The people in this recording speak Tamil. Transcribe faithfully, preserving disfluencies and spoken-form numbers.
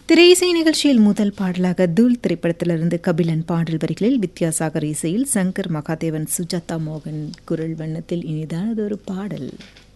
திரையிசை நிகழ்ச்சியில் முதல் பாடலாக தூள் திரைப்படத்திலிருந்து கபிலன் பாடல் வரிகளில் வித்யாசாகர் இசையில் சங்கர் மகாதேவன் சுஜாதா மோகன் குரல் வண்ணத்தில் இனிதானதொரு பாடல்.